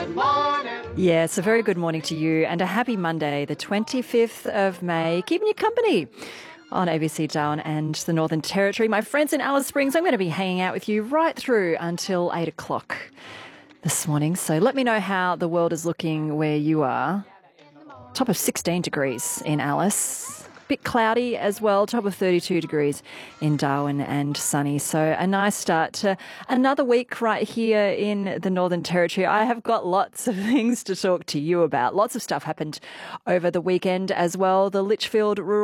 Good morning. Yes, a very good morning to you and a happy Monday, the 25th of May, keeping you company on ABC Darwin and the Northern Territory. My friends in Alice Springs, I'm going to be hanging out with you right through until 8 o'clock this morning. So let me know how the world is looking where you are. Top of 16 degrees in Alice. Bit cloudy as well, top of 32 degrees in Darwin and sunny. So a nice start to another week right here in the Northern Territory. I have got lots of things to talk to you about. Lots of stuff happened over the weekend as well. The Litchfield Rural